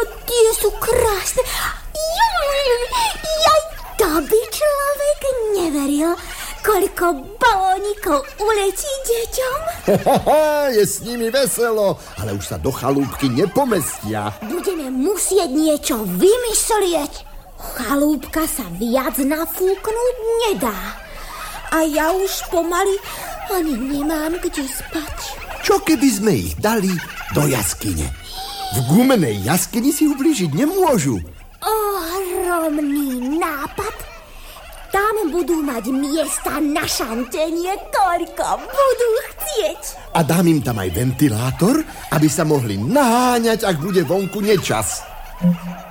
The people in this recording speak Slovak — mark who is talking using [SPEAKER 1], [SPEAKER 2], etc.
[SPEAKER 1] tie sú krásne. Jaj, to by človek neveril, koľko balónikov uletí deťom.
[SPEAKER 2] Je s nimi veselo, ale už sa do chalúbky nepomestia.
[SPEAKER 1] Budeme musieť niečo vymyslieť. Chalúbka sa viac nafúknúť nedá. A ja už pomaly ani nemám kde spať.
[SPEAKER 2] Čo keby sme ich dali do jaskyne? V gumenej jaskyni si ublížiť nemôžu.
[SPEAKER 1] Ohromný nápad. Tam budú mať miesta na šantenie, koľko budú chcieť.
[SPEAKER 2] A dám im tam aj ventilátor, aby sa mohli naháňať, ak bude vonku nečas.